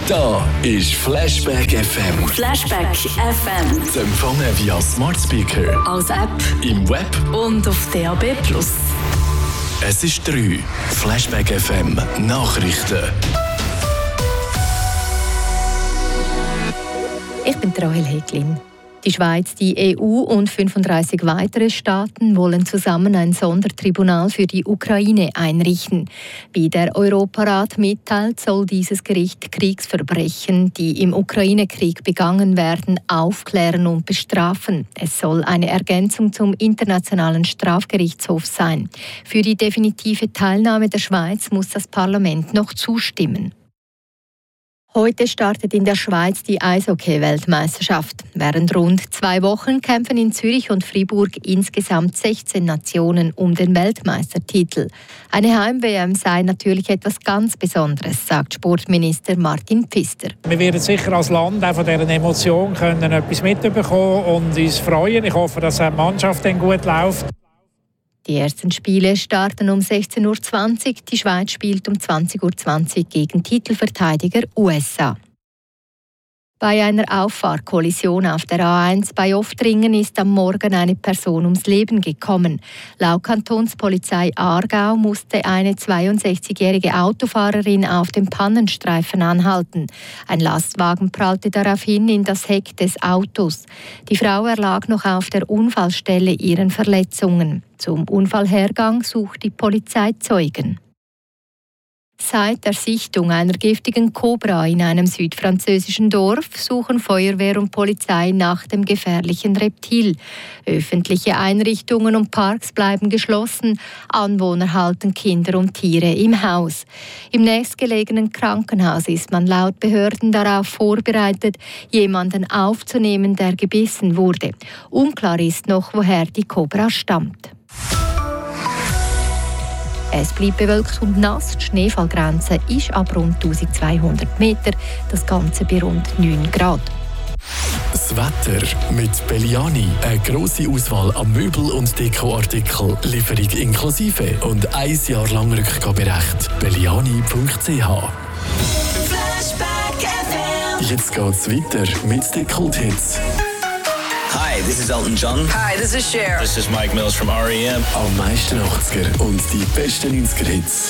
Da ist Flashback FM. Flashback FM. Zu empfangen via Smart Speaker, Als App im Web. und auf DAB+. Es ist 3. Flashback FM Nachrichten. Ich bin Rahel Heglin. Die Schweiz, die EU und 35 weitere Staaten wollen zusammen ein Sondertribunal für die Ukraine einrichten. Wie der Europarat mitteilt, soll dieses Gericht Kriegsverbrechen, die im Ukraine-Krieg begangen werden, aufklären und bestrafen. Es soll eine Ergänzung zum Internationalen Strafgerichtshof sein. Für die definitive Teilnahme der Schweiz muss das Parlament noch zustimmen. Heute startet in der Schweiz die Eishockey-Weltmeisterschaft. Während rund 2 Wochen kämpfen in Zürich und Freiburg insgesamt 16 Nationen um den Weltmeistertitel. Eine Heim-WM sei natürlich etwas ganz Besonderes, sagt Sportminister Martin Pfister. Wir werden sicher als Land auch von dieser Emotion können etwas mitbekommen und uns freuen. Ich hoffe, dass die Mannschaft dann gut läuft. Die ersten Spiele starten um 16:20 Uhr. Die Schweiz spielt um 20:20 Uhr gegen Titelverteidiger USA. Bei einer Auffahrkollision auf der A1 bei Oftringen ist am Morgen eine Person ums Leben gekommen. Laut Kantonspolizei Aargau musste eine 62-jährige Autofahrerin auf dem Pannenstreifen anhalten. Ein Lastwagen prallte daraufhin in das Heck des Autos. Die Frau erlag noch auf der Unfallstelle ihren Verletzungen. Zum Unfallhergang sucht die Polizei Zeugen. Seit der Sichtung einer giftigen Kobra in einem südfranzösischen Dorf suchen Feuerwehr und Polizei nach dem gefährlichen Reptil. Öffentliche Einrichtungen und Parks bleiben geschlossen. Anwohner halten Kinder und Tiere im Haus. Im nächstgelegenen Krankenhaus ist man laut Behörden darauf vorbereitet, jemanden aufzunehmen, der gebissen wurde. Unklar ist noch, woher die Kobra stammt. Es bleibt bewölkt und nass. Die Schneefallgrenze ist ab rund 1200 Meter. Das Ganze bei rund 9 Grad. Das Wetter mit Belliani. Eine grosse Auswahl an Möbel- und Dekoartikeln. Lieferung inklusive und 1 Jahr lang Rückgaberecht. Belliani.ch. Jetzt geht's weiter mit den Kult-Hits. Hi, this is Elton John. Hi, this is Cher. This is Mike Mills from R.E.M. Am meisten 80er und die besten 90er-Hits.